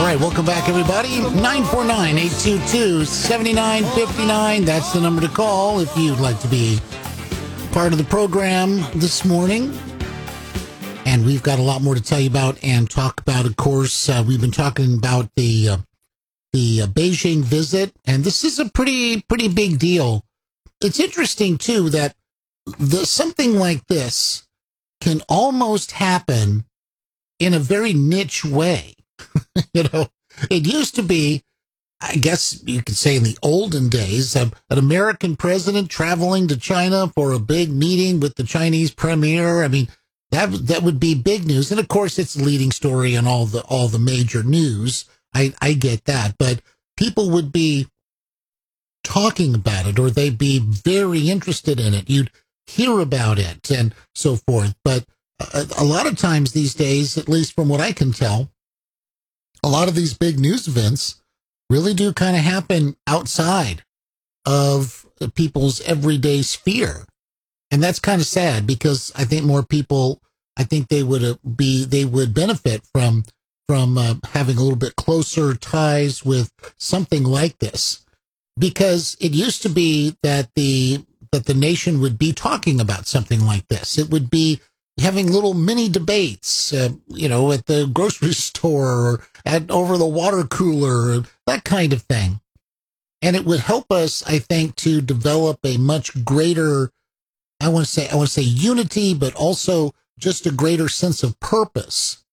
right, welcome back, everybody. 949-822-7959. That's the number to call if you'd like to be part of the program this morning. And we've got a lot more to tell you about and talk about, of course. We've been talking about the Beijing visit, and this is a pretty big deal. It's interesting, too, that something like this can almost happen in a very niche way. It used to be, I guess you could say in the olden days, an American president traveling to China for a big meeting with the Chinese premier. I mean, that would be big news. And of course, it's a leading story in all the major news. I get that, but people would be talking about it, or they'd be very interested in it. You'd hear about it and so forth. But a lot of times these days, at least from what I can tell, a lot of these big news events really do kind of happen outside of people's everyday sphere. And that's kind of sad, because I think more people, I think they would benefit from having a little bit closer ties with something like this, because it used to be that the nation would be talking about something like this. It would be having little mini debates, at the grocery store or over the water cooler, that kind of thing. And it would help us, I think, to develop a much greater, I want to say unity, but also just a greater sense of purpose